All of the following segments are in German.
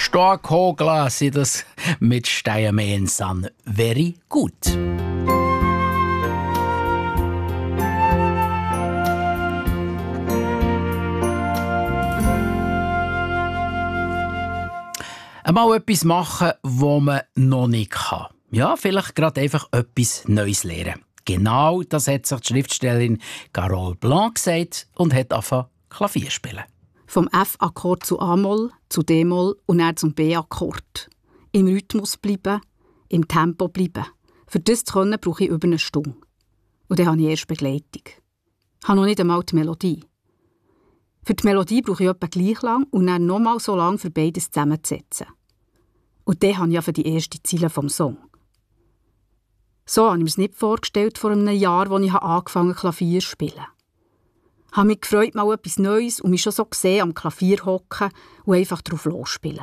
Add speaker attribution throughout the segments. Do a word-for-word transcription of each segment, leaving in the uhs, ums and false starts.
Speaker 1: Storkogler sind das mit Steiermäen san very gut. Einmal etwas machen, was man noch nicht kann. Ja, vielleicht gerade einfach etwas Neues lernen. Genau das hat sich die Schriftstellerin Carole Blanc gesagt und hat angefangen Klavier spielen.
Speaker 2: Vom F-Akkord zu A-Moll, zu D-Moll und dann zum B-Akkord. Im Rhythmus bleiben, im Tempo bleiben. Für das zu können, brauche ich über eine Stunde. Und dann habe ich erst Begleitung. Ich habe noch nicht einmal die Melodie. Für die Melodie brauche ich etwa gleich lang und dann nochmal so lang für beides zusammenzusetzen. Und dann habe ich ja für die erste Zeile vom Song. So habe ich mir es nicht vorgestellt vor einem Jahr, als ich angefangen habe, Klavier zu spielen. Ich habe mich gefreut, mal etwas Neues und mich schon so gesehen am Klavier hocken und einfach drauf losspielen.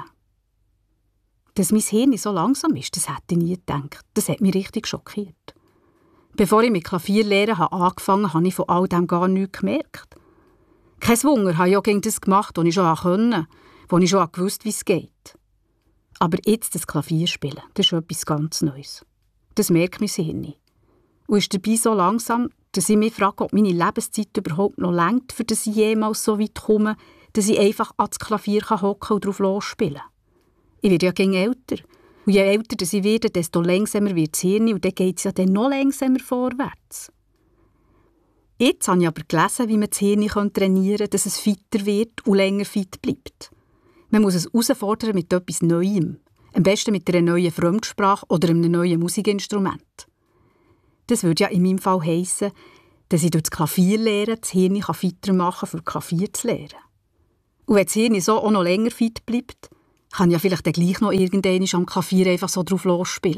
Speaker 2: Dass mein Hirn so langsam ist, das hätte ich nie gedacht. Das hat mich richtig schockiert. Bevor ich mit Klavierlehren angefangen habe, habe ich von all dem gar nichts gemerkt. Kein Wunder, habe ich auch gegen das gemacht, was ich schon konnte, wo ich schon gewusst, wie es geht. Aber jetzt das Klavier spielen, das ist etwas ganz Neues. Das merkt mein Hirn. Und ist dabei so langsam, dass ich mich frage, ob meine Lebenszeit überhaupt noch reicht, für dass ich jemals so weit komme, dass ich einfach ans Klavier hocken und drauf losspielen kann. Ich werde ja gegen älter. Und je älter ich werde, desto langsamer wird das Hirn und dann geht es ja dann noch langsamer vorwärts. Jetzt habe ich aber gelesen, wie man das Hirn trainieren kann, dass es fitter wird und länger fit bleibt. Man muss es herausfordern mit etwas Neuem. Am besten mit einer neuen Fremdsprache oder einem neuen Musikinstrument. Das würde ja in meinem Fall heissen, dass ich durch das Klavier lernen das Hirn fitter machen kann, für Klavier zu lernen. Und wenn das Hirn so auch noch länger fit bleibt, kann ich ja vielleicht dann gleich noch irgendwann am Klavier einfach so drauf losspielen.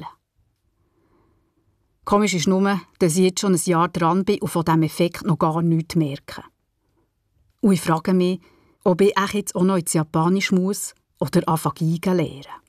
Speaker 2: Komisch ist nur, dass ich jetzt schon ein Jahr dran bin und von diesem Effekt noch gar nichts merke. Und ich frage mich, ob ich jetzt auch noch ins Japanisch muss oder anfangen lernen.